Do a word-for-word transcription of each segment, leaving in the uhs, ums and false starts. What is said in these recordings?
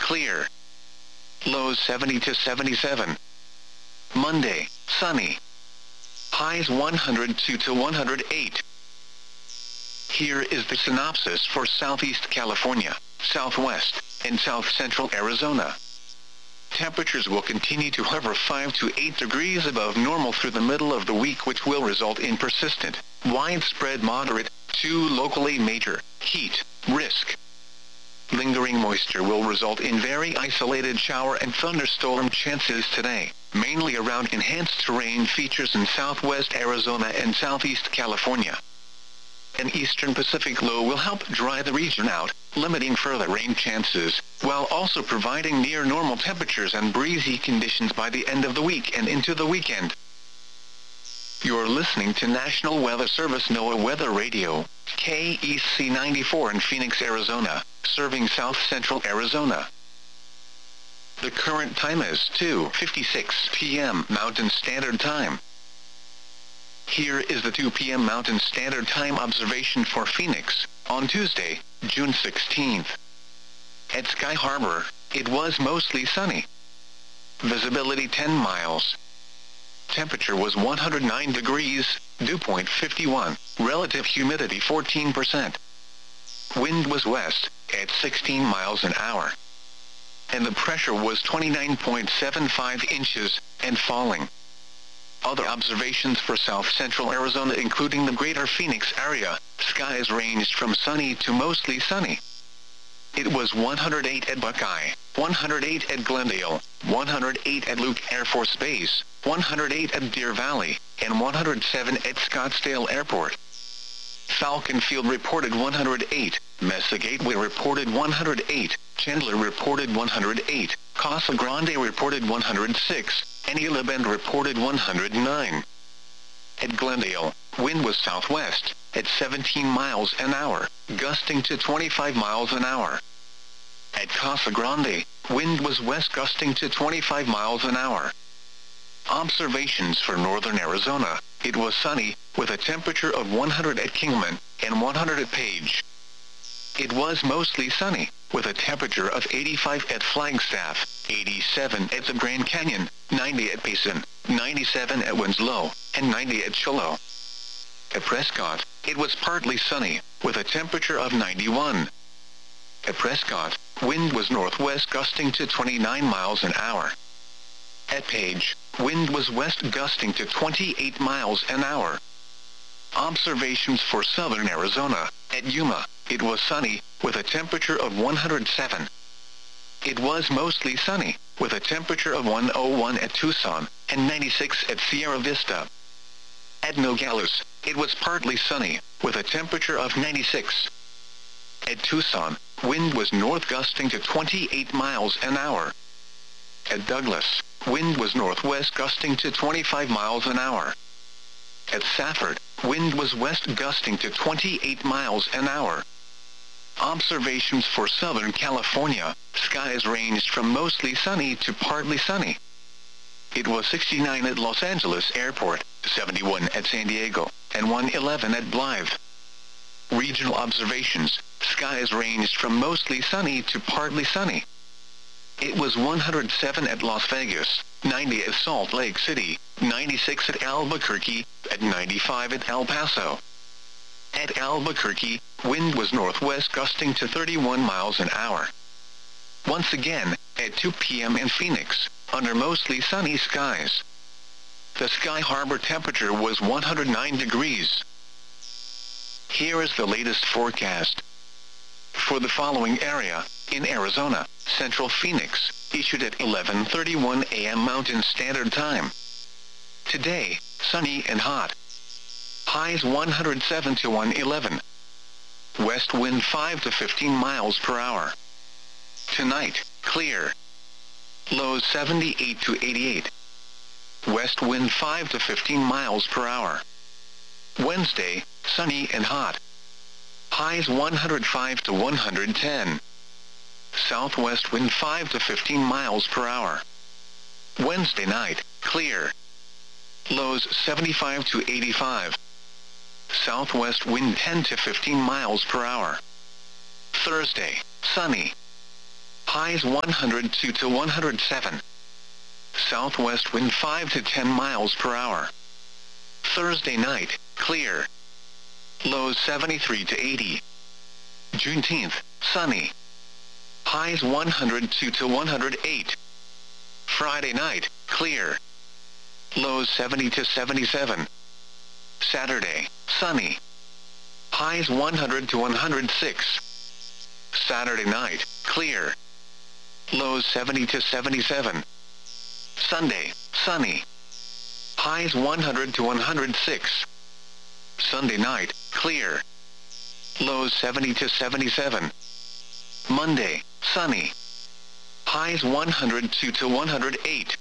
clear. Lows seventy to seventy-seven. Monday, sunny. Highs one hundred two to one hundred eight. Here is the synopsis for Southeast California, Southwest, and South Central Arizona. Temperatures will continue to hover five to eight degrees above normal through the middle of the week, which will result in persistent, widespread moderate, to locally major, heat risk. Lingering moisture will result in very isolated shower and thunderstorm chances today, mainly around enhanced terrain features in southwest Arizona and southeast California. An eastern Pacific low will help dry the region out, limiting further rain chances, while also providing near normal temperatures and breezy conditions by the end of the week and into the weekend. You're listening to National Weather Service NOAA Weather Radio, K E C ninety-four in Phoenix, Arizona, serving south central Arizona. The current time is two fifty-six p m Mountain Standard Time. Here is the two p m Mountain Standard Time observation for Phoenix, on Tuesday, June sixteenth. At Sky Harbor, it was mostly sunny. Visibility ten miles. Temperature was one hundred nine degrees, dew point fifty-one, relative humidity fourteen percent. Wind was west, at sixteen miles an hour. And the pressure was twenty-nine point seven five inches, and falling. Other observations for south central Arizona, including the greater Phoenix area, skies ranged from sunny to mostly sunny. It was one hundred eight at Buckeye, one hundred eight at Glendale, one hundred eight at Luke Air Force Base, one hundred eight at Deer Valley, and one hundred seven at Scottsdale Airport. Falcon Field reported one hundred eight, Mesa Gateway reported one hundred eight, Chandler reported one hundred eight, Casa Grande reported one hundred six, and Isla Bend reported one hundred nine. At Glendale, wind was southwest, at seventeen miles an hour, gusting to twenty-five miles an hour. At Casa Grande, wind was west gusting to twenty-five miles an hour. Observations for northern Arizona, it was sunny, with a temperature of one hundred at Kingman, and one hundred at Page. It was mostly sunny, with a temperature of eighty-five at Flagstaff, eighty-seven at the Grand Canyon, ninety at Payson, ninety-seven at Winslow, and ninety at Shiloh. At Prescott, it was partly sunny, with a temperature of ninety-one. At Prescott, wind was northwest gusting to twenty-nine miles an hour. At Page, wind was west gusting to twenty-eight miles an hour. Observations for southern Arizona, at Yuma, it was sunny, with a temperature of one hundred seven. It was mostly sunny, with a temperature of one hundred one at Tucson, and ninety-six at Sierra Vista. At Nogales, it was partly sunny, with a temperature of ninety-six. At Tucson, wind was north gusting to twenty-eight miles an hour. At Douglas, wind was northwest gusting to twenty-five miles an hour. At Safford, wind was west gusting to twenty-eight miles an hour. Observations for Southern California, skies ranged from mostly sunny to partly sunny. It was sixty-nine at Los Angeles Airport, seventy-one at San Diego, and one hundred eleven at Blythe. Regional observations, skies ranged from mostly sunny to partly sunny. It was one hundred seven at Las Vegas, ninety at Salt Lake City, ninety-six at Albuquerque, at ninety-five at El Paso. At Albuquerque, wind was northwest gusting to thirty-one miles an hour. Once again, at two p m in Phoenix, under mostly sunny skies. The Sky Harbor temperature was one hundred nine degrees. Here is the latest forecast. For the following area, in Arizona, Central Phoenix, issued at eleven thirty-one a m Mountain Standard Time. Today, sunny and hot. Highs one hundred seven to one hundred eleven. West wind five to fifteen miles per hour. Tonight, clear. Lows seventy-eight to eighty-eight. West wind five to fifteen miles per hour. Wednesday, sunny and hot. Highs one hundred five to one hundred ten. Southwest wind five to fifteen miles per hour. Wednesday night, clear. Lows seventy-five to eighty-five. Southwest wind ten to fifteen miles per hour. Thursday, sunny. Highs one hundred two to one hundred seven. Southwest wind five to ten miles per hour. Thursday night, clear. Lows seventy-three to eighty. Juneteenth, sunny. Highs one hundred two to one hundred eight. Friday night, clear. Lows seventy to seventy-seven. Saturday, sunny. Highs one hundred to one hundred six. Saturday night, clear. Lows seventy to seventy-seven. Sunday, sunny. Highs one hundred to one hundred six. Sunday night, clear. Lows seventy to seventy-seven. Monday, sunny. Highs one hundred two to one hundred eight.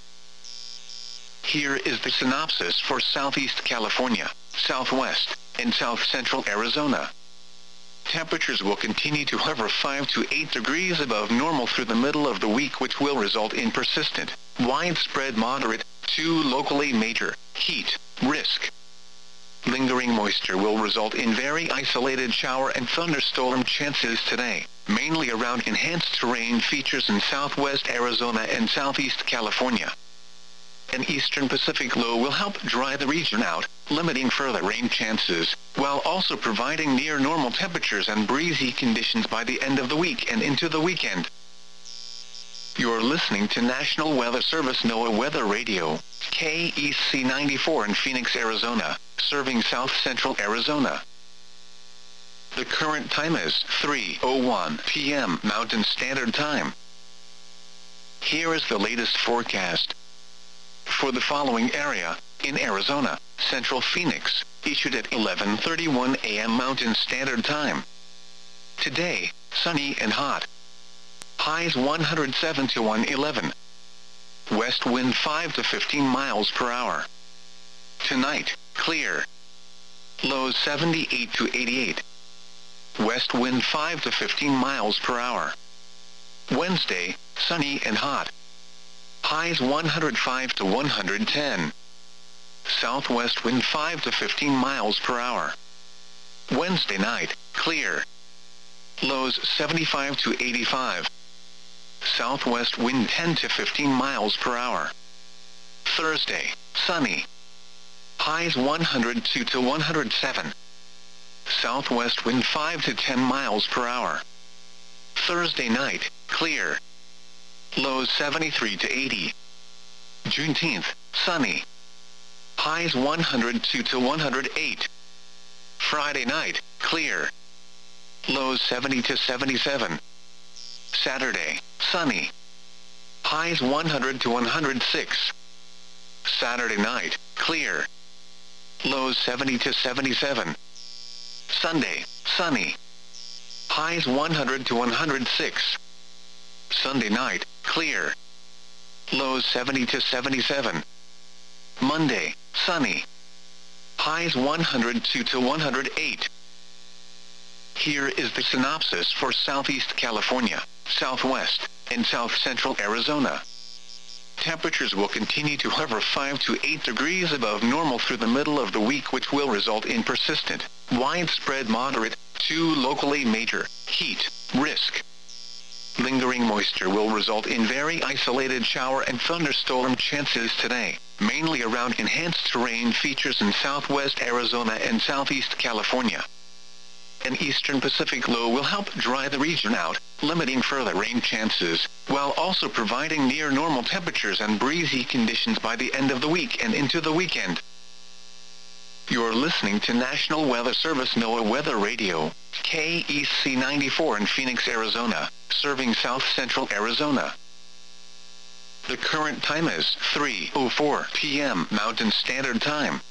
Here is the synopsis for Southeast California, Southwest, and South Central Arizona. Temperatures will continue to hover five to eight degrees above normal through the middle of the week, which will result in persistent, widespread moderate to locally major heat risk. Lingering moisture will result in very isolated shower and thunderstorm chances today, mainly around enhanced terrain features in southwest Arizona and southeast California. An eastern Pacific low will help dry the region out, limiting further rain chances, while also providing near normal temperatures and breezy conditions by the end of the week and into the weekend. You're listening to National Weather Service NOAA Weather Radio, K E C ninety-four in Phoenix, Arizona, serving south central Arizona. The current time is three oh one p m Mountain Standard Time. Here is the latest forecast. For the following area, in Arizona, Central Phoenix, issued at eleven thirty-one a m Mountain Standard Time. Today, sunny and hot. Highs one hundred seven to one hundred eleven. West wind five to fifteen miles per hour. Tonight, clear. Lows seventy-eight to eighty-eight. West wind five to fifteen miles per hour. Wednesday, sunny and hot. Highs one hundred five to one hundred ten. Southwest wind five to fifteen miles per hour. Wednesday night, clear. Lows seventy-five to eighty-five. Southwest wind ten to fifteen miles per hour. Thursday, sunny. Highs one hundred two to one hundred seven. Southwest wind five to ten miles per hour. Thursday night, clear. Lows seventy-three to eighty. Juneteenth, sunny. Highs one hundred two to one hundred eight. Friday night, clear. Lows seventy to seventy-seven. Saturday, sunny. Highs one hundred to one hundred six. Saturday night, clear. Lows seventy to seventy-seven. Sunday, sunny. Highs one hundred to one hundred six. Sunday night, clear. Lows seventy to seventy-seven. Monday, sunny. Highs one hundred two to one hundred eight. Here is the synopsis for Southeast California, Southwest, and South Central Arizona. Temperatures will continue to hover five to eight degrees above normal through the middle of the week, which will result in persistent, widespread moderate to locally major heat risk. Lingering moisture will result in very isolated shower and thunderstorm chances today, mainly around enhanced terrain features in southwest Arizona and southeast California. An eastern Pacific low will help dry the region out, limiting further rain chances, while also providing near normal temperatures and breezy conditions by the end of the week and into the weekend. You're listening to National Weather Service NOAA Weather Radio, K E C ninety-four in Phoenix, Arizona, serving south central Arizona. The current time is three oh four p m Mountain Standard Time.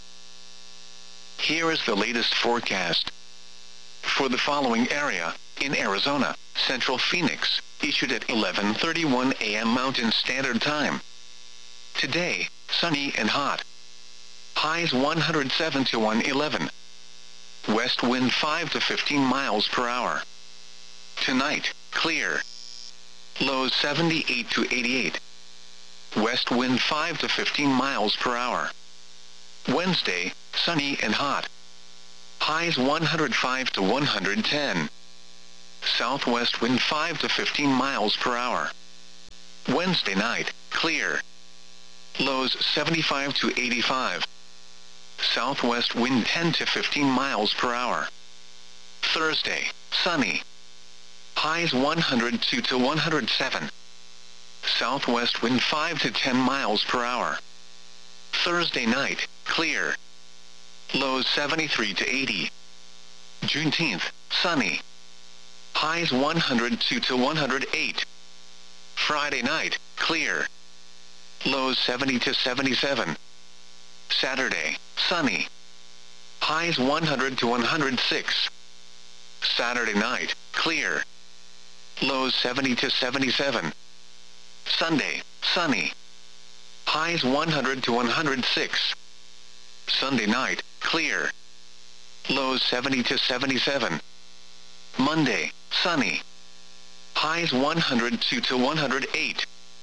Here is the latest forecast. For the following area, in Arizona, Central Phoenix, issued at eleven thirty-one a m Mountain Standard Time. Today, sunny and hot. Highs one hundred seven to one hundred eleven. West wind five to fifteen miles per hour. Tonight, clear. Lows seventy-eight to eighty-eight. West wind five to fifteen miles per hour. Wednesday, sunny and hot. Highs one hundred five to one hundred ten. southwest wind five to fifteen miles per hour. Wednesday night, clear. Lows seventy-five to eighty-five. Southwest wind ten to fifteen miles per hour. Thursday, sunny. Highs one hundred two to one hundred seven. Southwest wind five to ten miles per hour. Thursday night, clear. Lows seventy-three to eighty. Juneteenth, sunny. Highs one hundred two to one hundred eight. Friday night, clear. Lows seventy to seventy-seven. Saturday, sunny. Highs one hundred to one hundred six. Saturday night, clear. Lows seventy to seventy-seven. Sunday, sunny. Highs one hundred to one hundred six. Sunday night, clear. Lows seventy to seventy-seven. Monday, sunny. Highs one hundred two to one hundred eight.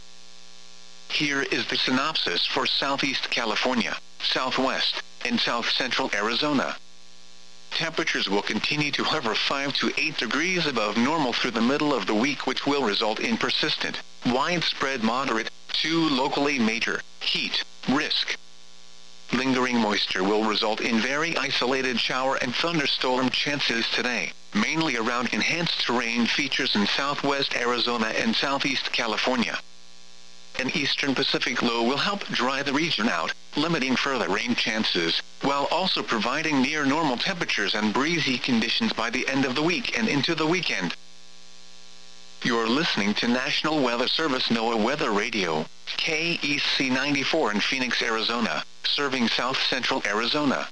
Here is the synopsis for Southeast California, Southwest, and South Central Arizona. Temperatures will continue to hover five to eight degrees above normal through the middle of the week, which will result in persistent, widespread moderate to locally major heat risk. Lingering moisture will result in very isolated shower and thunderstorm chances today, mainly around enhanced terrain features in southwest Arizona and southeast California. An eastern Pacific low will help dry the region out, limiting further rain chances, while also providing near normal temperatures and breezy conditions by the end of the week and into the weekend. You're listening to National Weather Service NOAA Weather Radio, K E C ninety-four in Phoenix, Arizona, serving south central Arizona.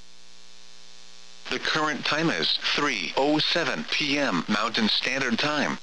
The current time is three oh seven p m Mountain Standard Time.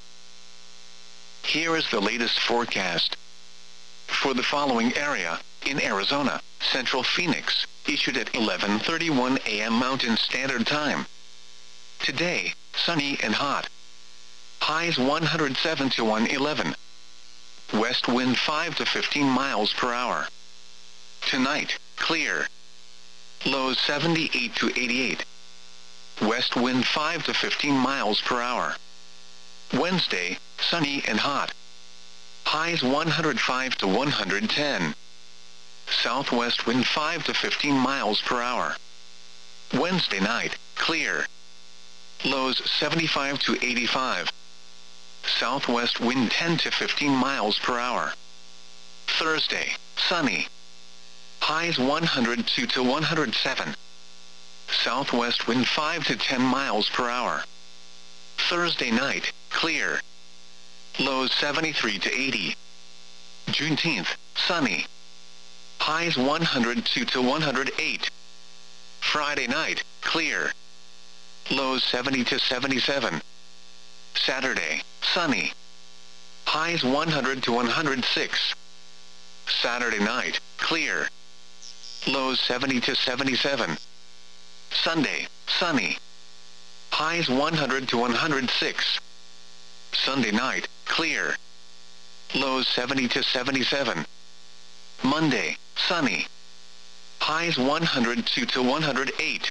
Here is the latest forecast. For the following area, in Arizona, Central Phoenix, issued at eleven thirty-one a m Mountain Standard Time. Today, sunny and hot. Highs one hundred seven to one hundred eleven. West wind five to fifteen miles per hour. Tonight, clear. Lows seventy-eight to eighty-eight. West wind five to fifteen miles per hour. Wednesday, sunny and hot. Highs one hundred five to one hundred ten. Southwest wind five to fifteen miles per hour. Wednesday night, clear. Lows seventy-five to eighty-five. Southwest wind ten to fifteen miles per hour. Thursday, sunny. Highs one hundred two to one hundred seven. Southwest wind five to ten miles per hour. Thursday night, clear. Lows seventy-three to eighty. Juneteenth, sunny. Highs one hundred two to one hundred eight. Friday night, clear. Lows seventy to seventy-seven. Saturday, sunny. Highs one hundred to one hundred six. Saturday night, clear. Lows seventy to seventy-seven. Sunday, sunny. Highs one hundred to one hundred six. Sunday night, clear. Lows seventy to seventy-seven. Monday, sunny. Highs one hundred two to one hundred eight.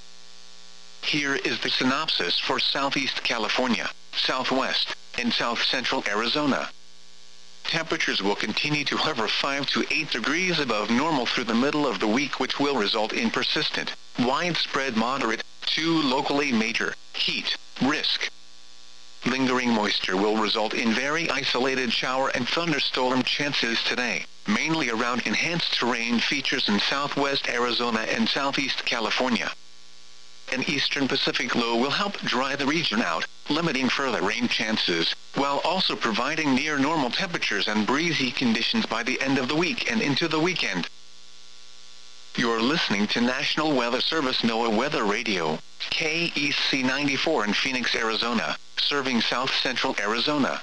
Here is the synopsis for Southeast California, Southwest, and South Central Arizona. Temperatures will continue to hover five to eight degrees above normal through the middle of the week, which will result in persistent, widespread moderate to locally major heat risk. Lingering moisture will result in very isolated shower and thunderstorm chances today, mainly around enhanced terrain features in southwest Arizona and southeast California. An eastern Pacific low will help dry the region out, limiting further rain chances, while also providing near normal temperatures and breezy conditions by the end of the week and into the weekend. You're listening to National Weather Service NOAA Weather Radio, K E C ninety-four in Phoenix, Arizona, serving south central Arizona.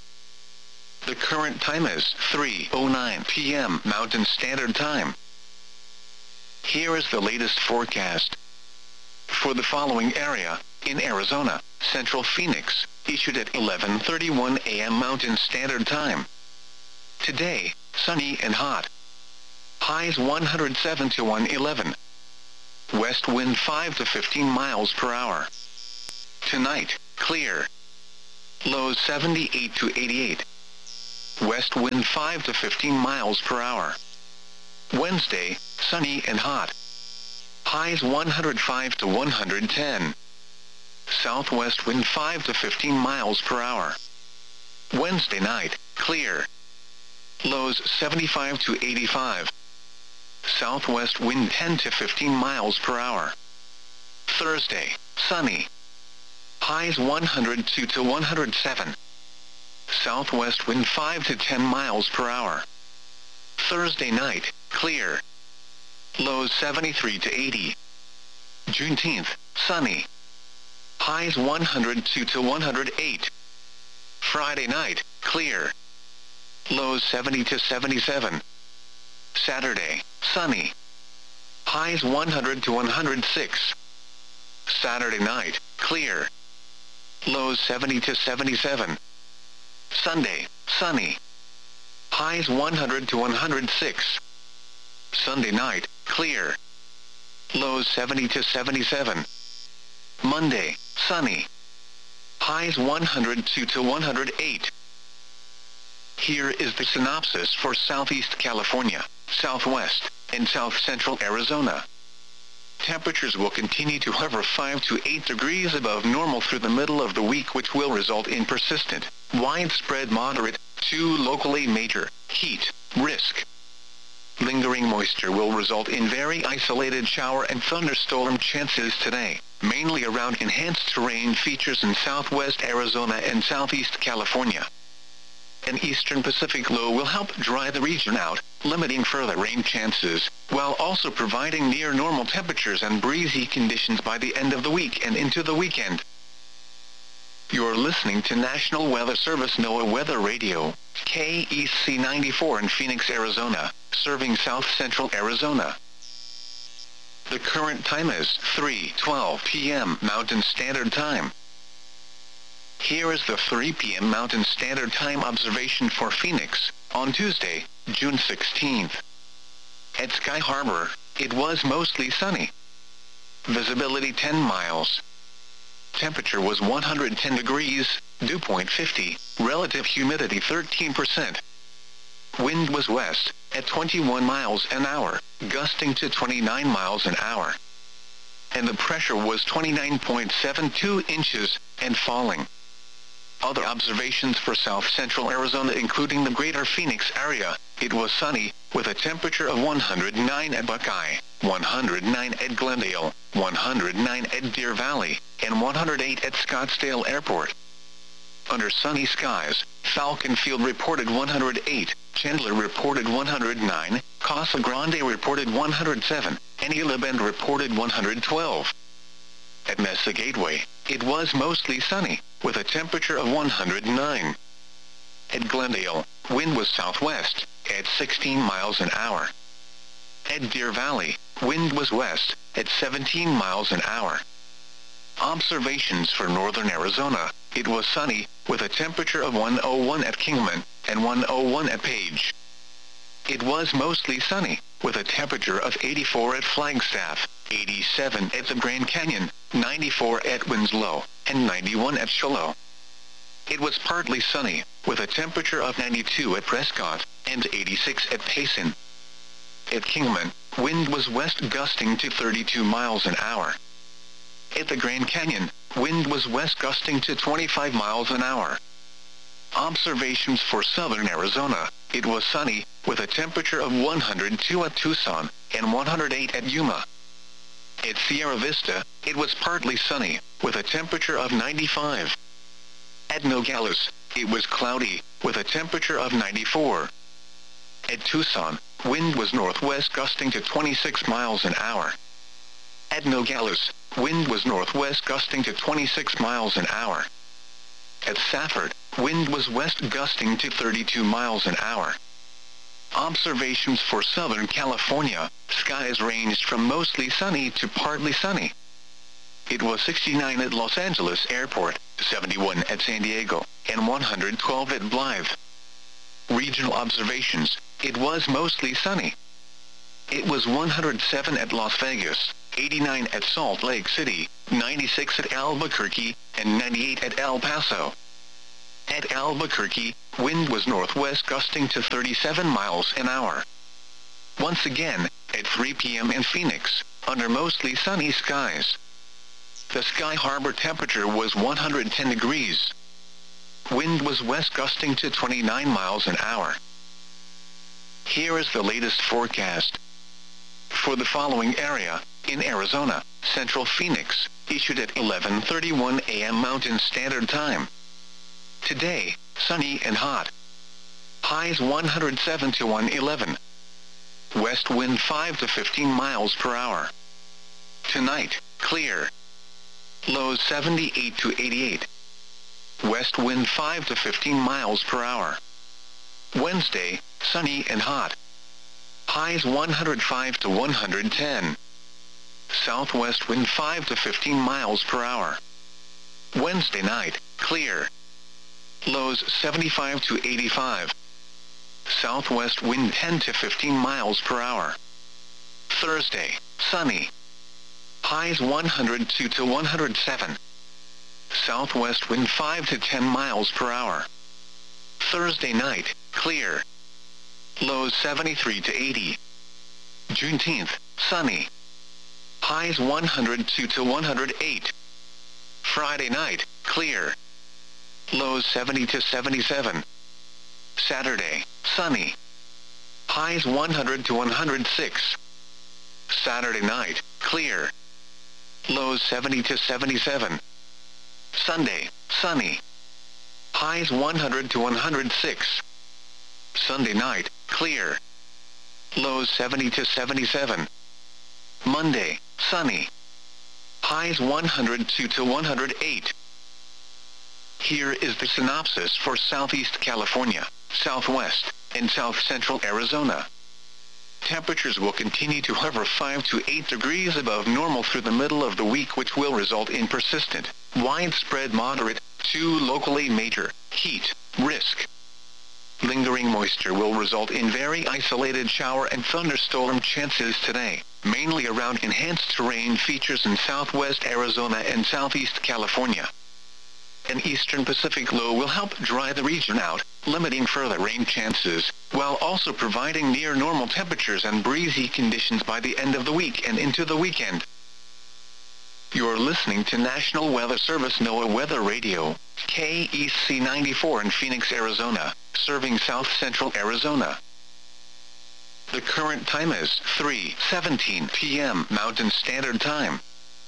The current time is three oh nine p m Mountain Standard Time. Here is the latest forecast. For the following area, in Arizona, Central Phoenix, issued at eleven thirty-one a m Mountain Standard Time. Today, sunny and hot. Highs one hundred seven to one hundred eleven. West wind five to fifteen miles per hour. Tonight, clear. Lows seventy-eight to eighty-eight. West wind five to fifteen miles per hour. Wednesday, sunny and hot. Highs one hundred five to one hundred ten. Southwest wind five to fifteen miles per hour. Wednesday night, clear. Lows seventy-five to eighty-five. Southwest wind ten to fifteen miles per hour. Thursday, sunny. Highs one hundred two to one hundred seven. Southwest wind five to ten miles per hour. Thursday night, clear. Lows seventy-three to eighty. Juneteenth, sunny. Highs one hundred two to one hundred eight. Friday night, clear. Lows seventy to seventy-seven. Saturday, sunny. Highs one hundred to one hundred six. Saturday night, clear. Lows seventy to seventy-seven. Sunday, sunny. Highs one hundred to one hundred six. Sunday night, clear. Lows seventy to seventy-seven. Monday, sunny. Highs one hundred two to one hundred eight. Here is the synopsis for Southeast California, Southwest, and South Central Arizona. Temperatures will continue to hover five to eight degrees above normal through the middle of the week, which will result in persistent, widespread moderate, to locally major, heat risk. Lingering moisture will result in very isolated shower and thunderstorm chances today, mainly around enhanced terrain features in southwest Arizona and southeast California. An eastern Pacific low will help dry the region out, limiting further rain chances, while also providing near normal temperatures and breezy conditions by the end of the week and into the weekend. You're listening to National Weather Service NOAA Weather Radio, K E C ninety-four in Phoenix, Arizona, serving south central Arizona. The current time is three twelve p m Mountain Standard Time. Here is the three p m Mountain Standard Time observation for Phoenix, on Tuesday, June sixteenth. At Sky Harbor, it was mostly sunny. Visibility ten miles. Temperature was one hundred ten degrees, dew point fifty, relative humidity thirteen percent. Wind was west, at twenty-one miles an hour, gusting to twenty-nine miles an hour. And the pressure was twenty-nine point seven two inches, and falling. Other observations for south central Arizona including the greater Phoenix area, it was sunny, with a temperature of one hundred nine at Buckeye, one hundred nine at Glendale, one hundred nine at Deer Valley, and one hundred eight at Scottsdale Airport. Under sunny skies, Falcon Field reported one hundred eight, Chandler reported one hundred nine, Casa Grande reported one hundred seven, and Gila Bend reported one hundred twelve. At Mesa Gateway, it was mostly sunny, with a temperature of one hundred nine. At Glendale, wind was southwest, at sixteen miles an hour. At Deer Valley, wind was west, at seventeen miles an hour. Observations for northern Arizona, it was sunny, with a temperature of one hundred one at Kingman, and one hundred one at Page. It was mostly sunny, with a temperature of eighty-four at Flagstaff, eighty-seven at the Grand Canyon, ninety-four at Winslow, and ninety-one at Shiloh. It was partly sunny, with a temperature of ninety-two at Prescott, and eighty-six at Payson. At Kingman, wind was west gusting to thirty-two miles an hour. At the Grand Canyon, wind was west gusting to twenty-five miles an hour. Observations for southern Arizona, it was sunny, with a temperature of one hundred two at Tucson, and one hundred eight at Yuma. At Sierra Vista, it was partly sunny, with a temperature of ninety-five. At Nogales, it was cloudy, with a temperature of ninety-four. At Tucson, wind was northwest gusting to twenty-six miles an hour. At Nogales, wind was northwest gusting to twenty-six miles an hour. At Safford, wind was west gusting to thirty-two miles an hour. Observations for Southern California, skies ranged from mostly sunny to partly sunny. It was sixty-nine at Los Angeles Airport, seventy-one at San Diego, and one hundred twelve at Blythe. Regional observations, it was mostly sunny. It was one hundred seven at Las Vegas, eighty-nine at Salt Lake City, ninety-six at Albuquerque, and ninety-eight at El Paso. At Albuquerque, wind was northwest gusting to thirty-seven miles an hour. Once again, at three p m in Phoenix, under mostly sunny skies. The Sky Harbor temperature was one hundred ten degrees. Wind was west gusting to twenty-nine miles an hour. Here is the latest forecast. For the following area, in Arizona, Central Phoenix, issued at eleven thirty-one a m Mountain Standard Time. Today, sunny and hot. Highs one hundred seven to one eleven. West wind five to fifteen miles per hour. Tonight, clear. Lows seventy-eight to eighty-eight. West wind five to fifteen miles per hour. Wednesday, sunny and hot. Highs one hundred five to one hundred ten. Southwest wind five to fifteen miles per hour. Wednesday night, clear. Lows seventy-five to eighty-five. Southwest wind ten to fifteen miles per hour. Thursday, sunny. Highs one hundred two to one hundred seven. Southwest wind five to ten miles per hour. Thursday night, clear. Lows seventy-three to eighty. Juneteenth, sunny. Highs one hundred two to one hundred eight. Friday night, clear. Lows seventy to seventy-seven. Saturday, sunny. Highs one hundred to one hundred six. Saturday night, clear. Lows seventy to seventy-seven. Sunday, sunny. Highs one hundred to one hundred six. Sunday night, clear. Lows seventy to seventy-seven. Monday, sunny. Highs one hundred two to one hundred eight. Here is the synopsis for Southeast California, Southwest, and South Central Arizona. Temperatures will continue to hover five to eight degrees above normal through the middle of the week, which will result in persistent, widespread moderate, to locally major, heat risk. Lingering moisture will result in very isolated shower and thunderstorm chances today, mainly around enhanced terrain features in southwest Arizona and southeast California. An eastern Pacific low will help dry the region out, limiting further rain chances, while also providing near normal temperatures and breezy conditions by the end of the week and into the weekend. You're listening to National Weather Service NOAA Weather Radio, K E C ninety-four in Phoenix, Arizona, serving south central Arizona. The current time is three seventeen p m Mountain Standard Time.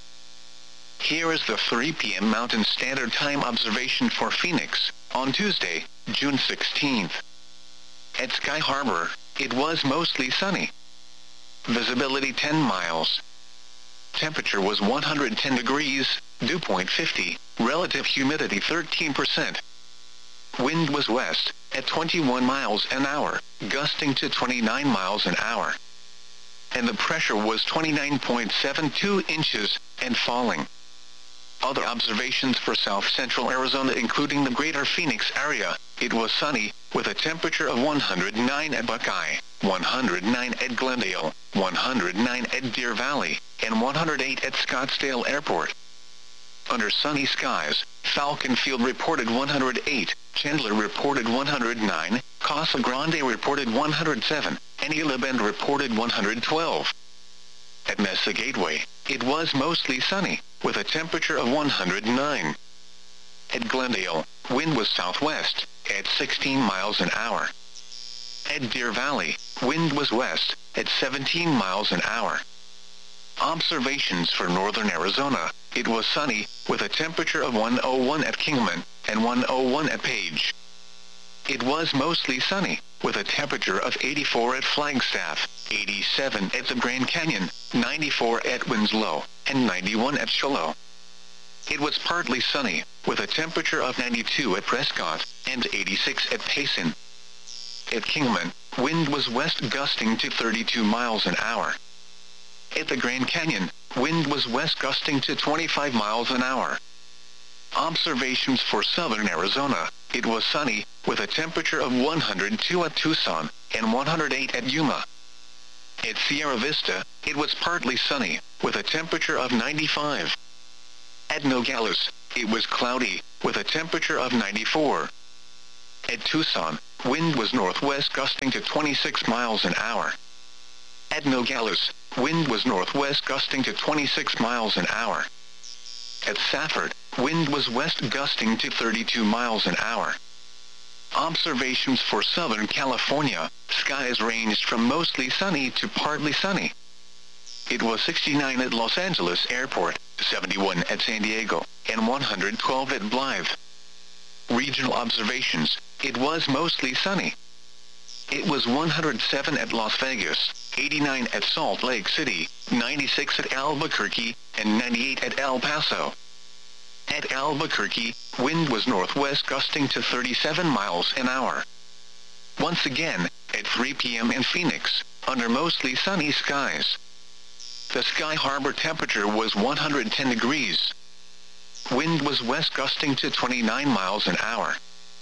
Here is the three p m Mountain Standard Time observation for Phoenix, on Tuesday, June sixteenth. At Sky Harbor, it was mostly sunny. Visibility ten miles. Temperature was one hundred ten degrees, dew point fifty, relative humidity thirteen percent. Wind was west, at twenty-one miles an hour, gusting to twenty-nine miles an hour. And the pressure was twenty-nine point seven two inches, and falling. Other observations for south central Arizona including the greater Phoenix area, it was sunny, with a temperature of one hundred nine at Buckeye, one hundred nine at Glendale, one hundred nine at Deer Valley, and one hundred eight at Scottsdale Airport. Under sunny skies, Falcon Field reported one hundred eight, Chandler reported one hundred nine, Casa Grande reported one hundred seven, and Isla Bend reported one hundred twelve. At Mesa Gateway, it was mostly sunny, with a temperature of one hundred nine. At Glendale, wind was southwest, at sixteen miles an hour. At Deer Valley, wind was west, at seventeen miles an hour. Observations for northern Arizona, it was sunny, with a temperature of one oh one at Kingman, and one oh one at Page. It was mostly sunny, with a temperature of eighty-four at Flagstaff, eighty-seven at the Grand Canyon, ninety-four at Winslow, and ninety-one at Shiloh. It was partly sunny, with a temperature of ninety-two at Prescott, and eighty-six at Payson. At Kingman, wind was west gusting to thirty-two miles an hour. At the Grand Canyon, wind was west gusting to twenty-five miles an hour. Observations for southern Arizona, it was sunny, with a temperature of one hundred two at Tucson, and one hundred eight at Yuma. At Sierra Vista, it was partly sunny, with a temperature of ninety-five. At Nogales, it was cloudy, with a temperature of ninety-four. At Tucson, wind was northwest gusting to twenty-six miles an hour. At Nogales, wind was northwest gusting to twenty-six miles an hour. At Safford, wind was west gusting to thirty-two miles an hour. Observations for Southern California, skies ranged from mostly sunny to partly sunny. It was sixty-nine at Los Angeles Airport, seventy-one at San Diego, and one hundred twelve at Blythe. Regional observations, it was mostly sunny. It was one hundred seven at Las Vegas, eighty-nine at Salt Lake City, ninety-six at Albuquerque, and ninety-eight at El Paso. At Albuquerque, wind was northwest gusting to thirty-seven miles an hour. Once again, at three p m in Phoenix, under mostly sunny skies. The Sky Harbor temperature was one hundred ten degrees. Wind was west gusting to twenty-nine miles an hour.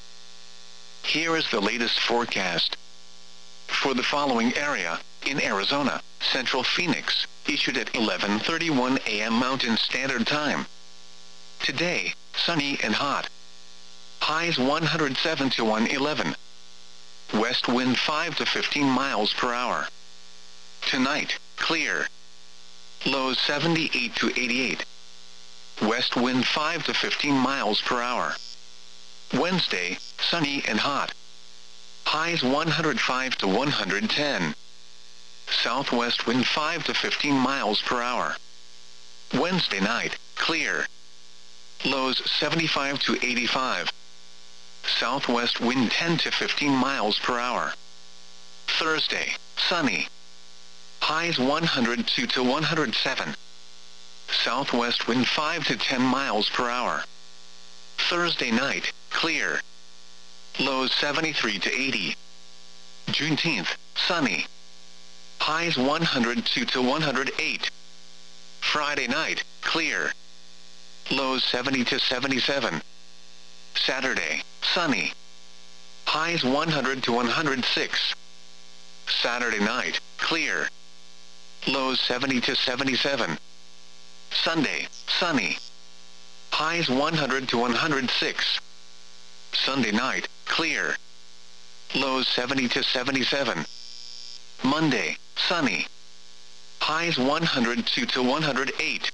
Here is the latest forecast. For the following area, in Arizona, Central Phoenix, issued at eleven thirty-one a m Mountain Standard Time. Today, sunny and hot. Highs one hundred seven to one eleven. West wind five to fifteen miles per hour. Tonight, clear. Lows seventy-eight to eighty-eight. West wind five to fifteen miles per hour. Wednesday, sunny and hot. Highs one hundred five to one hundred ten. Southwest wind five to fifteen miles per hour. Wednesday night, clear. Lows seventy-five to eighty-five. Southwest wind ten to fifteen miles per hour. Thursday, sunny. Highs one hundred two to one hundred seven. Southwest wind five to ten miles per hour. Thursday night, clear. Lows seventy-three to eighty. Juneteenth, sunny. Highs one hundred two to one hundred eight. Friday night, clear. Lows seventy to seventy-seven. Saturday, sunny. Highs one hundred to one hundred six. Saturday night, clear. Lows seventy to seventy-seven. Sunday, sunny. Highs one hundred to one hundred six. Sunday night, clear. Lows seventy to seventy-seven. Monday, sunny. Highs one hundred two to one hundred eight.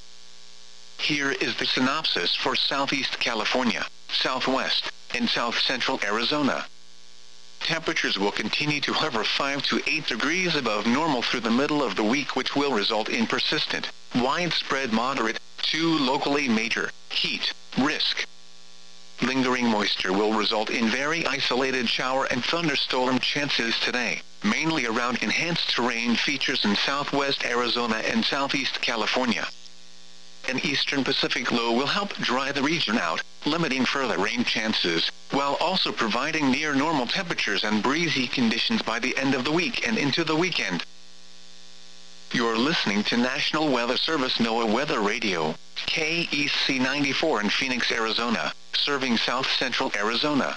Here is the synopsis for Southeast California, Southwest, and South Central Arizona. Temperatures will continue to hover five to eight degrees above normal through the middle of the week, which will result in persistent, widespread moderate, to locally major, heat risk. Lingering moisture will result in very isolated shower and thunderstorm chances today, mainly around enhanced terrain features in southwest Arizona and southeast California. An eastern Pacific low will help dry the region out, limiting further rain chances, while also providing near normal temperatures and breezy conditions by the end of the week and into the weekend. You're listening to National Weather Service NOAA Weather Radio, K E C ninety-four in Phoenix, Arizona, serving south central Arizona.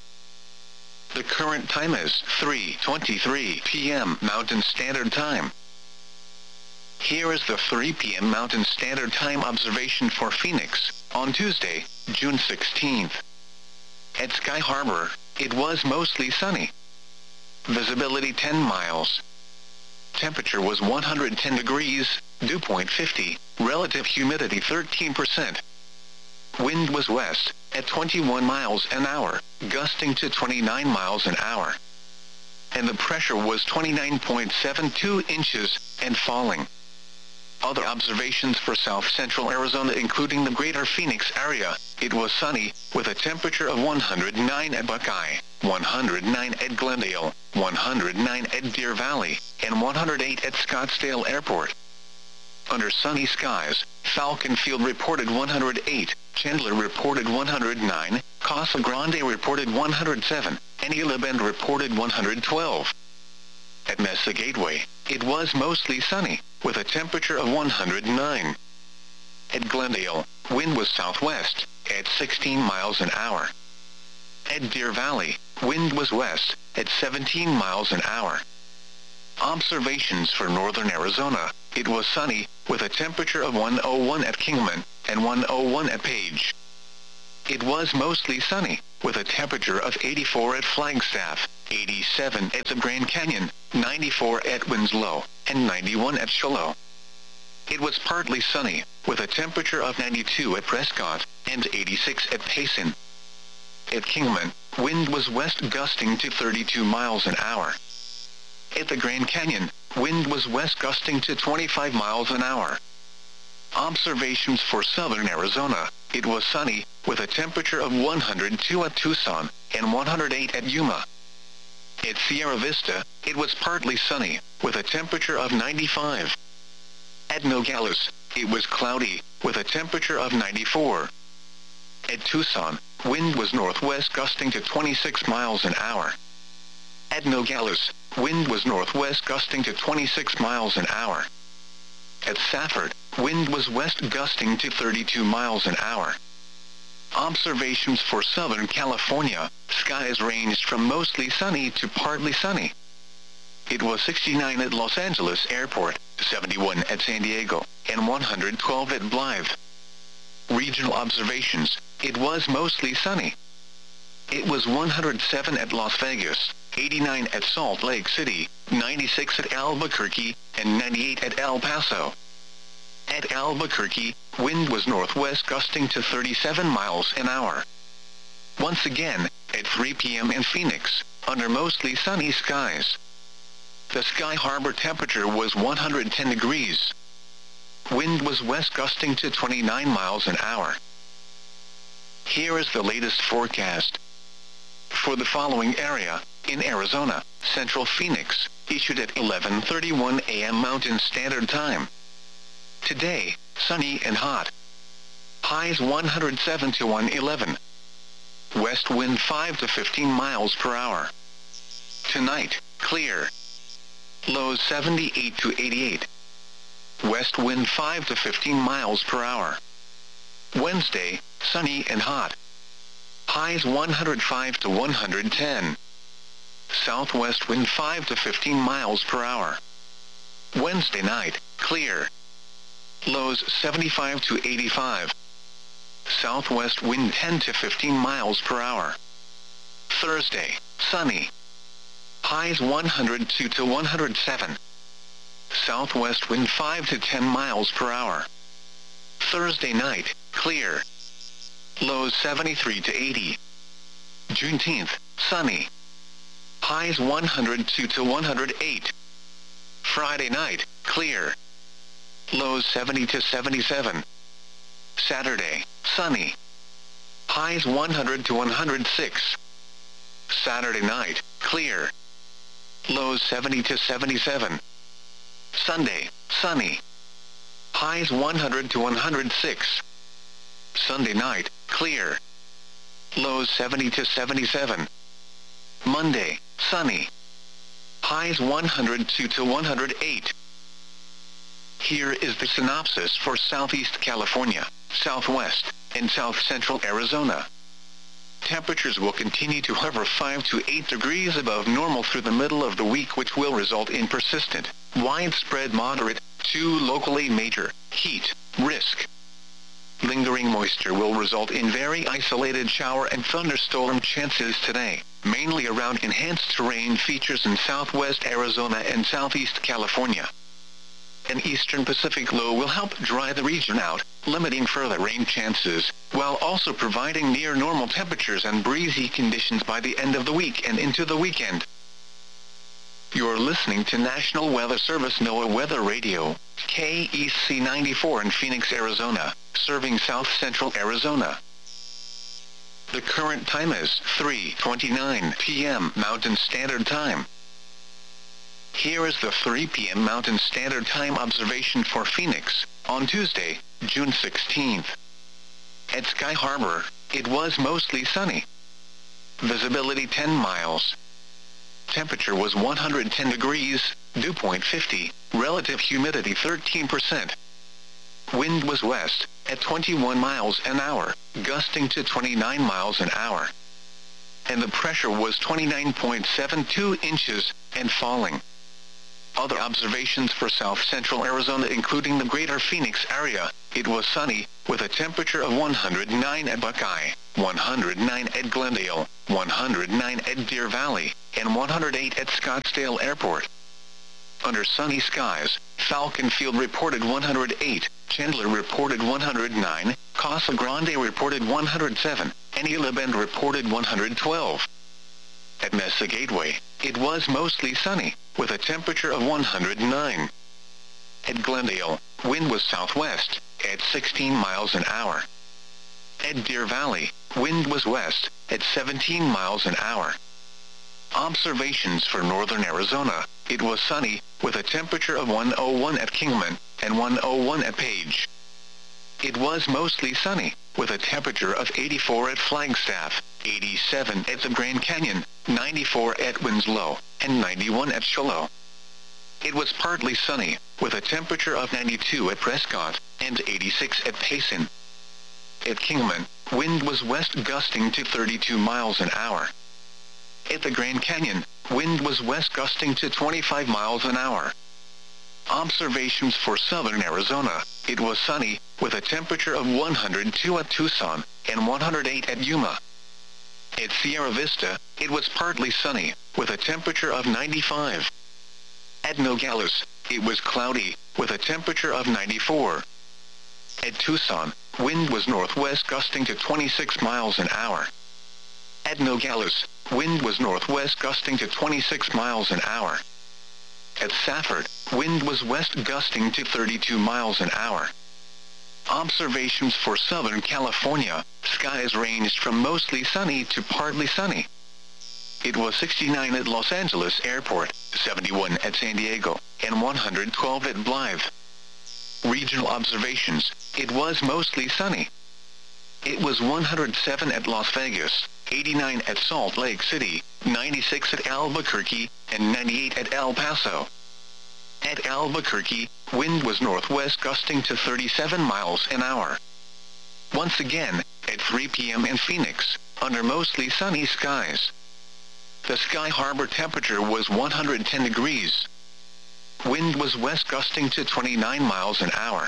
The current time is three twenty-three p m Mountain Standard Time. Here is the three p m Mountain Standard Time observation for Phoenix, on Tuesday, June sixteenth. At Sky Harbor, it was mostly sunny. Visibility ten miles. Temperature was one hundred ten degrees, dew point fifty, relative humidity thirteen percent. Wind was west, at twenty-one miles an hour, gusting to twenty-nine miles an hour. And the pressure was twenty-nine point seven two inches, and falling. Other observations for south central Arizona including the greater Phoenix area, it was sunny, with a temperature of one hundred nine at Buckeye, one hundred nine at Glendale, one hundred nine at Deer Valley, and one hundred eight at Scottsdale Airport. Under sunny skies, Falcon Field reported one hundred eight, Chandler reported one hundred nine, Casa Grande reported one hundred seven, and Isla Bend reported one hundred twelve. At Mesa Gateway, it was mostly sunny, with a temperature of one hundred nine. At Glendale, wind was southwest, at sixteen miles an hour. At Deer Valley, wind was west, at seventeen miles an hour. Observations for northern Arizona, it was sunny, with a temperature of one hundred one at Kingman, and one hundred one at Page. It was mostly sunny, with a temperature of eighty-four at Flagstaff, eighty-seven at the Grand Canyon, ninety-four at Winslow, and ninety-one at Shiloh. It was partly sunny, with a temperature of ninety-two at Prescott, and eighty-six at Payson. At Kingman, wind was west gusting to thirty-two miles an hour. At the Grand Canyon, wind was west gusting to twenty-five miles an hour. Observations for southern Arizona: it was sunny, with a temperature of one hundred two at Tucson, and one hundred eight at Yuma. At Sierra Vista, it was partly sunny, with a temperature of ninety-five. At Nogales, it was cloudy, with a temperature of ninety-four. At Tucson, wind was northwest gusting to twenty-six miles an hour. At Nogales, wind was northwest gusting to twenty-six miles an hour. At Safford, wind was west gusting to thirty-two miles an hour. Observations for Southern California: skies ranged from mostly sunny to partly sunny. It was sixty-nine at Los Angeles Airport, seventy-one at San Diego, and one hundred twelve at Blythe. Regional observations: it was mostly sunny. It was one hundred seven at Las Vegas, eighty-nine at Salt Lake City, ninety-six at Albuquerque, and ninety-eight at El Paso. At Albuquerque, wind was northwest gusting to thirty-seven miles an hour. Once again, at three p m in Phoenix, under mostly sunny skies. The Sky Harbor temperature was one hundred ten degrees. Wind was west gusting to twenty-nine miles an hour. Here is the latest forecast. For the following area, in Arizona, Central Phoenix, issued at eleven thirty-one a m Mountain Standard Time. Today, sunny and hot. Highs one hundred seven to one hundred eleven. West wind five to fifteen miles per hour. Tonight, clear. Lows seventy-eight to eighty-eight. West wind five to fifteen miles per hour. Wednesday, sunny and hot. Highs one hundred five to one hundred ten. Southwest wind five to fifteen miles per hour. Wednesday night, clear. Lows seventy-five to eighty-five. Southwest wind ten to fifteen miles per hour. Thursday, sunny. Highs one hundred two to one hundred seven. Southwest wind five to ten miles per hour. Thursday night, clear. Lows seventy-three to eighty. Juneteenth, sunny. Highs one hundred two to one hundred eight. Friday night, clear. Lows seventy to seventy-seven. Saturday, sunny. Highs one hundred to one hundred six. Saturday night, clear. Lows seventy to seventy-seven. Sunday, sunny. Highs one hundred to one hundred six. Sunday night, clear. Lows seventy to seventy-seven. Monday, sunny. Highs one hundred two to one hundred eight. Here is the synopsis for Southeast California, Southwest, and South Central Arizona. Temperatures will continue to hover five to eight degrees above normal through the middle of the week, which will result in persistent, widespread moderate, to locally major, heat risk. Lingering moisture will result in very isolated shower and thunderstorm chances today, mainly around enhanced terrain features in southwest Arizona and southeast California. An eastern Pacific low will help dry the region out, limiting further rain chances, while also providing near normal temperatures and breezy conditions by the end of the week and into the weekend. You're listening to National Weather Service NOAA Weather Radio, K E C ninety-four in Phoenix, Arizona, serving south central Arizona. The current time is three twenty-nine p m Mountain Standard Time. Here is the three p m Mountain Standard Time observation for Phoenix, on Tuesday, June sixteenth. At Sky Harbor, it was mostly sunny. Visibility ten miles. Temperature was one hundred ten degrees, dew point fifty, relative humidity thirteen percent. Wind was west, at twenty-one miles an hour, gusting to twenty-nine miles an hour. And the pressure was twenty-nine point seven two inches, and falling. Other observations for south central Arizona, including the greater Phoenix area: it was sunny, with a temperature of one hundred nine at Buckeye, one hundred nine at Glendale, one hundred nine at Deer Valley, and one hundred eight at Scottsdale Airport. Under sunny skies, Falcon Field reported one hundred eight, Chandler reported one hundred nine, Casa Grande reported one hundred seven, and Isla Bend reported one hundred twelve. At Mesa Gateway, it was mostly sunny, with a temperature of one hundred nine. At Glendale, wind was southwest, at sixteen miles an hour. At Deer Valley, wind was west, at seventeen miles an hour. Observations for northern Arizona, it was sunny, with a temperature of one hundred one at Kingman, and one hundred one at Page. It was mostly sunny, with a temperature of eighty-four at Flagstaff, eighty-seven at the Grand Canyon, ninety-four at Winslow, and ninety-one at Shiloh. It was partly sunny, with a temperature of ninety-two at Prescott, and eighty-six at Payson. At Kingman, wind was west gusting to thirty-two miles an hour. At the Grand Canyon, wind was west gusting to twenty-five miles an hour. Observations for southern Arizona, it was sunny, with a temperature of one hundred two at Tucson, and one hundred eight at Yuma. At Sierra Vista, it was partly sunny, with a temperature of ninety-five. At Nogales, it was cloudy, with a temperature of ninety-four. At Tucson, wind was northwest gusting to twenty-six miles an hour. At Nogales, wind was northwest gusting to twenty-six miles an hour. At Safford, wind was west gusting to thirty-two miles an hour. Observations for Southern California, skies ranged from mostly sunny to partly sunny. It was sixty-nine at Los Angeles Airport, seventy-one at San Diego, and one hundred twelve at Blythe. Regional observations, it was mostly sunny. It was one hundred seven at Las Vegas, eighty-nine at Salt Lake City, ninety-six at Albuquerque, and ninety-eight at El Paso. At Albuquerque, wind was northwest gusting to thirty-seven miles an hour. Once again, at three p m in Phoenix, under mostly sunny skies. The Sky Harbor temperature was one hundred ten degrees. Wind was west gusting to twenty-nine miles an hour.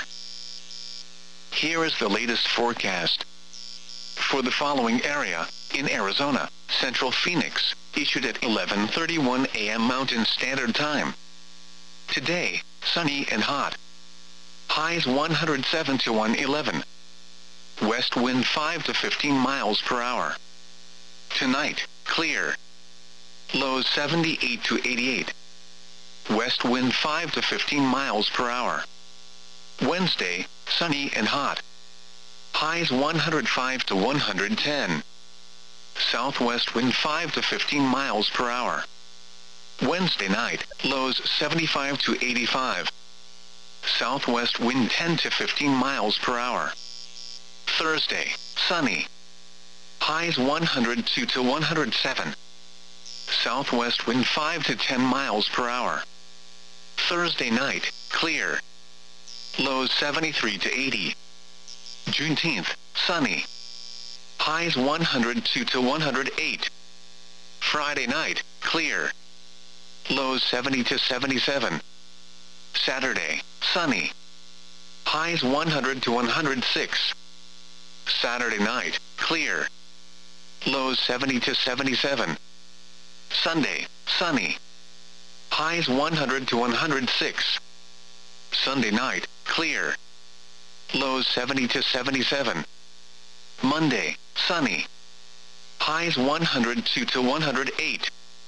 Here is the latest forecast. For the following area, in Arizona, Central Phoenix, issued at eleven thirty-one a m Mountain Standard Time. Today, sunny and hot. Highs one hundred seven to one hundred eleven. West wind five to fifteen miles per hour. Tonight, clear. Lows seventy-eight to eighty-eight. West wind five to fifteen miles per hour. Wednesday, sunny and hot. Highs one hundred five to one hundred ten. Southwest wind five to fifteen miles per hour. Wednesday night, lows seventy-five to eighty-five. Southwest wind ten to fifteen miles per hour. Thursday, sunny. Highs one hundred two to one hundred seven. Southwest wind five to ten miles per hour. Thursday night, clear. Lows seventy-three to eighty. Juneteenth, sunny. Highs one hundred two to one hundred eight. Friday night, clear. Lows seventy to seventy-seven. Saturday, sunny. Highs one hundred to one hundred six. Saturday night, clear. Lows seventy to seventy-seven. Sunday, sunny. Highs one hundred to one hundred six. Sunday night, clear. Lows seventy to seventy-seven. Monday, sunny. Highs one hundred two to one hundred eight.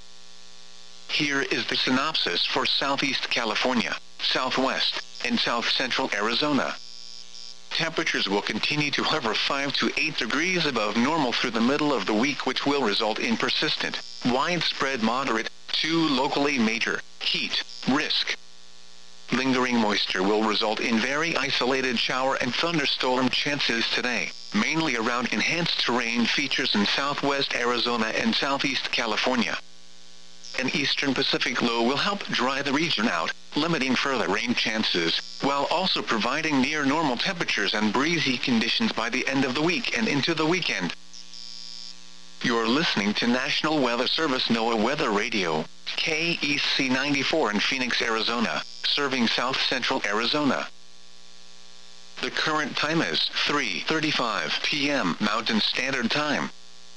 Here is the synopsis for Southeast California, Southwest, and South Central Arizona. Temperatures will continue to hover five to eight degrees above normal through the middle of the week, which will result in persistent, widespread moderate, to locally major, heat risk. Lingering moisture will result in very isolated shower and thunderstorm chances today, mainly around enhanced terrain features in southwest Arizona and southeast California. An eastern Pacific low will help dry the region out, limiting further rain chances, while also providing near normal temperatures and breezy conditions by the end of the week and into the weekend. You're listening to National Weather Service NOAA Weather Radio, K E C ninety-four in Phoenix, Arizona, serving south central Arizona. The current time is three thirty-five p m Mountain Standard Time.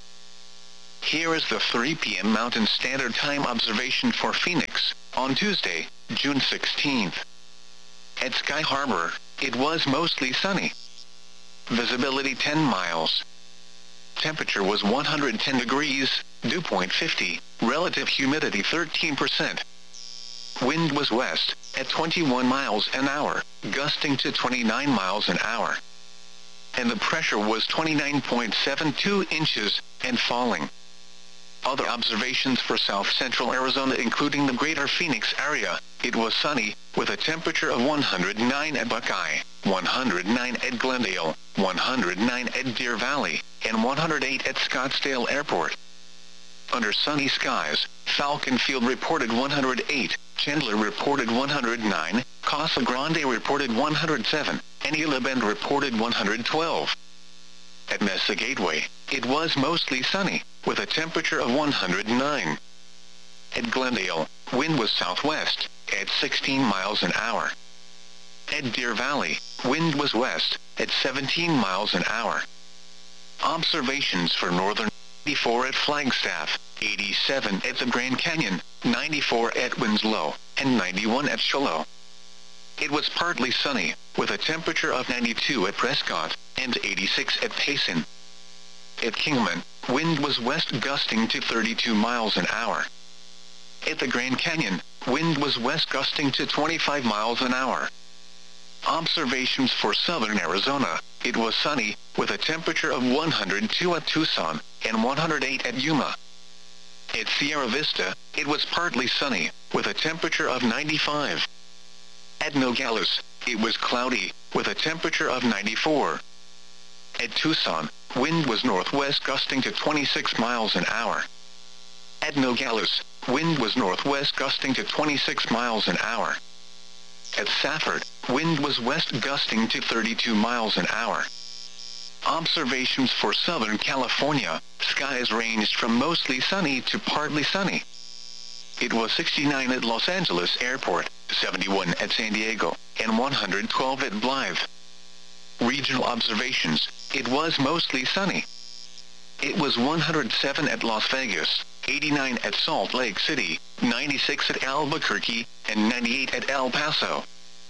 Here is the three p m Mountain Standard Time observation for Phoenix, on Tuesday, June sixteenth. At Sky Harbor, it was mostly sunny. Visibility ten miles. Temperature was one hundred ten degrees, dew point fifty, relative humidity thirteen percent. Wind was west, at twenty-one miles an hour, gusting to twenty-nine miles an hour. And the pressure was twenty-nine point seven two inches, and falling. Other observations for south central Arizona including the greater Phoenix area, it was sunny, with a temperature of one hundred nine at Buckeye, one hundred nine at Glendale, one hundred nine at Deer Valley, and one hundred eight at Scottsdale Airport. Under sunny skies, Falcon Field reported one hundred eight, Chandler reported one hundred nine, Casa Grande reported one hundred seven, and Gila Bend reported one hundred twelve. At Mesa Gateway, it was mostly sunny, with a temperature of one hundred nine. At Glendale, wind was southwest, at sixteen miles an hour. At Deer Valley, wind was west, at seventeen miles an hour. Observations for northern eighty-four at Flagstaff, eighty-seven at the Grand Canyon, ninety-four at Winslow, and ninety-one at Shiloh. It was partly sunny, with a temperature of ninety-two at Prescott, and eighty-six at Payson. At Kingman, wind was west gusting to thirty-two miles an hour. At the Grand Canyon, wind was west gusting to twenty-five miles an hour. Observations for southern Arizona, it was sunny, with a temperature of one hundred two at Tucson, and one hundred eight at Yuma. At Sierra Vista, it was partly sunny, with a temperature of ninety-five. At Nogales, it was cloudy, with a temperature of ninety-four. At Tucson, wind was northwest gusting to twenty-six miles an hour. At Nogales, wind was northwest gusting to twenty-six miles an hour. At Safford, wind was west gusting to thirty-two miles an hour. Observations for Southern California, skies ranged from mostly sunny to partly sunny. It was sixty-nine at Los Angeles Airport, seventy-one at San Diego, and one hundred twelve at Blythe. Regional observations, it was mostly sunny. It was one hundred seven at Las Vegas, eighty-nine at Salt Lake City, ninety-six at Albuquerque, and ninety-eight at El Paso.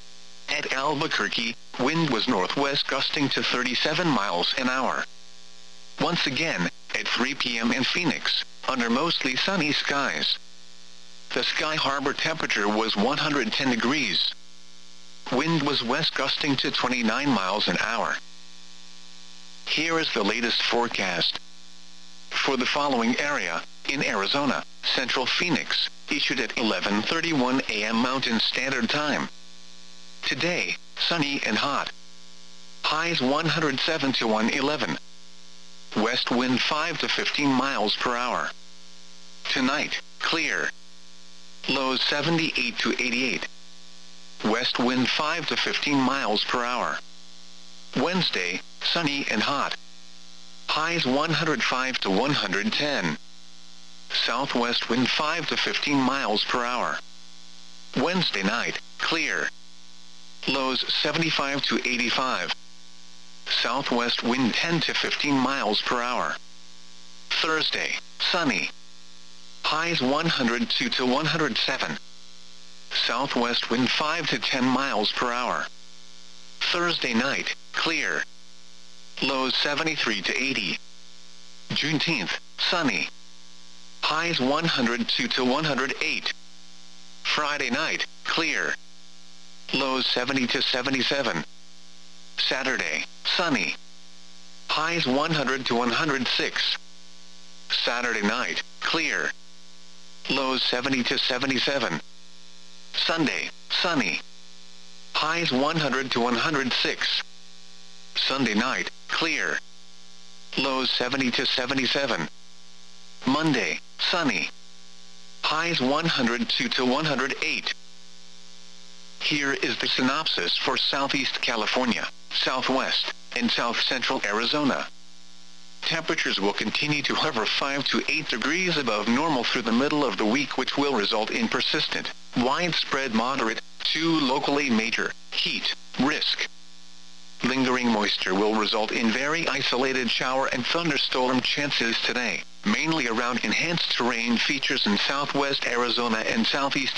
At Albuquerque, wind was northwest gusting to thirty-seven miles an hour. Once again, at three p m in Phoenix, under mostly sunny skies. The Sky Harbor temperature was one hundred ten degrees. Wind was west gusting to twenty-nine miles an hour. Here is the latest forecast. For the following area, in Arizona, Central Phoenix, issued at eleven thirty-one a m Mountain Standard Time. Today, sunny and hot. Highs one hundred seven to one hundred eleven. West wind five to fifteen miles per hour. Tonight, clear. Lows seventy-eight to eighty-eight. West wind five to fifteen miles per hour. Wednesday, sunny and hot. Highs one hundred five to one hundred ten. Southwest wind five to fifteen miles per hour. Wednesday night, clear. Lows seventy-five to eighty-five. Southwest wind ten to fifteen miles per hour. Thursday, sunny. Highs one hundred two to one hundred seven. Southwest wind five to ten miles per hour. Thursday night, clear. Lows seventy-three to eighty. Juneteenth, sunny. Highs one hundred two to one hundred eight. Friday night, clear. Lows seventy to seventy-seven. Saturday, sunny. Highs one hundred to one hundred six. Saturday night, clear. Lows seventy to seventy-seven. Sunday, sunny. Highs one hundred to one hundred six. Sunday night, clear. Lows seventy to seventy-seven. Monday, sunny. Highs one hundred two to one hundred eight. Here is the synopsis for Southeast California, Southwest, and South Central Arizona. Temperatures will continue to hover five to eight degrees above normal through the middle of the week, which will result in persistent, widespread moderate, to locally major, heat risk. Lingering moisture will result in very isolated shower and thunderstorm chances today, mainly around enhanced terrain features in southwest Arizona and southeast